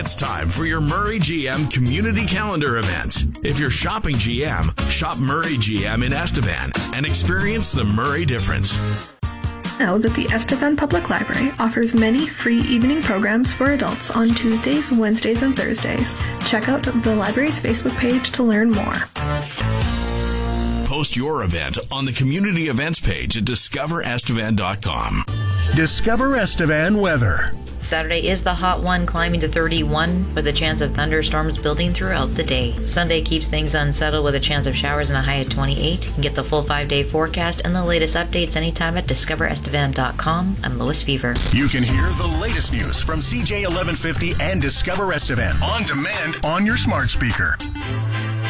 It's time for your Murray GM Community Calendar event. If you're shopping GM, shop Murray GM in Estevan and experience the Murray difference. Know that the Estevan Public Library offers many free evening programs for adults on Tuesdays, Wednesdays, and Thursdays. Check out the library's Facebook page to learn more. Post your event on the community events page at discoverestevan.com. Discover Estevan weather. Saturday is the hot one, climbing to 31 with a chance of thunderstorms building throughout the day. Sunday keeps things unsettled with a chance of showers and a high of 28. You can get the full 5-day forecast and the latest updates anytime at discoverestevan.com. I'm Lois Fever. You can hear the latest news from CJ 1150 and Discover Estevan on demand on your smart speaker.